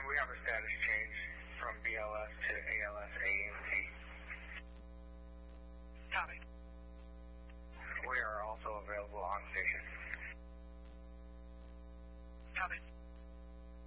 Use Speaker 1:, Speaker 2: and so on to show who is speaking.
Speaker 1: we have a status change from BLS to ALS 8.